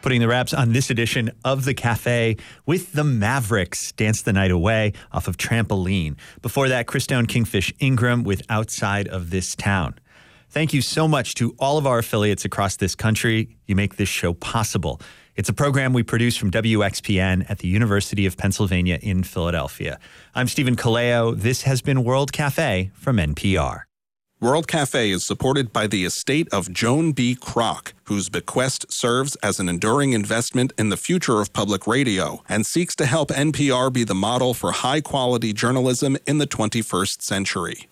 putting the wraps on this edition of The Cafe with the Mavericks. Dance the Night Away off of Trampoline. Before that, Chris Stone, Kingfish Ingram with Outside of This Town. Thank you so much to all of our affiliates across this country. You make this show possible. It's a program we produce from WXPN at the University of Pennsylvania in Philadelphia. I'm Stephen Kaleo. This has been World Cafe from NPR. World Cafe is supported by the estate of Joan B. Kroc, whose bequest serves as an enduring investment in the future of public radio and seeks to help NPR be the model for high-quality journalism in the 21st century.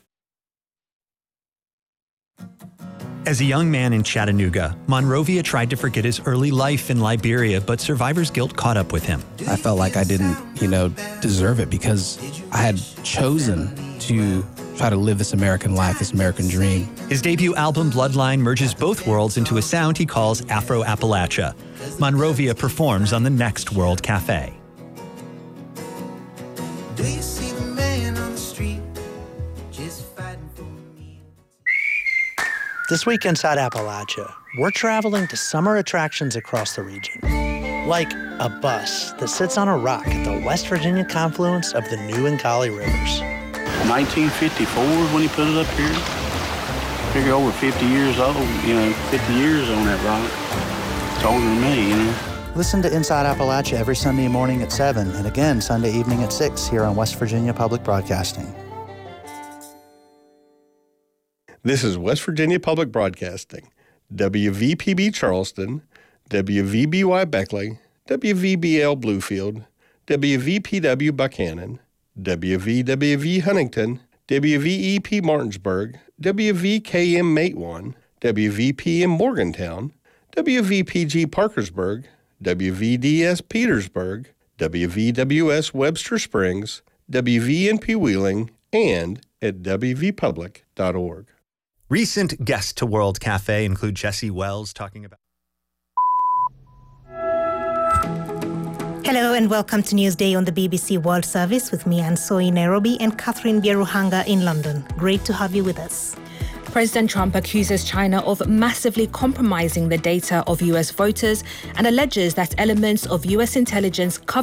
As a young man in Chattanooga, Monrovia tried to forget his early life in Liberia, but survivor's guilt caught up with him. I felt like I didn't, deserve it because I had chosen to try to live this American life, this American dream. His debut album, Bloodline, merges both worlds into a sound he calls Afro-Appalachia. Monrovia performs on the next World Cafe. Do you see the man on the street just fighting for me? This week inside Appalachia, we're traveling to summer attractions across the region. Like a bus that sits on a rock at the West Virginia confluence of the New and Kali rivers. 1954 when he put it up here. Figure over 50 years old, 50 years on that rock. It's older than me, Listen to Inside Appalachia every Sunday morning at 7 and again Sunday evening at 6 here on West Virginia Public Broadcasting. This is West Virginia Public Broadcasting, WVPB Charleston, WVBY Beckley, WVBL Bluefield, WVPW Buchanan, WVWV Huntington, WVEP Martinsburg, WVKM Matewan, WVPM Morgantown, WVPG Parkersburg, WVDS Petersburg, WVWS Webster Springs, WVNP Wheeling, and at WVpublic.org. Recent guests to World Cafe include Jesse Wells talking about... Hello and welcome to Newsday on the BBC World Service with me, Ansoi Nairobi, and Catherine Bieruhanga in London. Great to have you with us. President Trump accuses China of massively compromising the data of U.S. voters and alleges that elements of U.S. intelligence cover